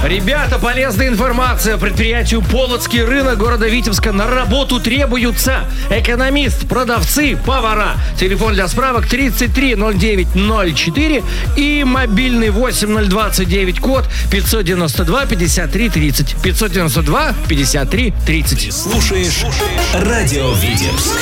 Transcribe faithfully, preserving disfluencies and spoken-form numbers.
Ребята, полезная информация. Предприятию «Полоцкий рынок» города Витебска на работу требуются экономист, продавцы, повара. Телефон для справок тридцать три ноль девять ноль четыре и мобильный восемь ноль двадцать девять, код пятьсот девяносто два пятьдесят три тридцать. пятьсот девяносто два пятьдесят три тридцать. Слушаешь Радио Витебск.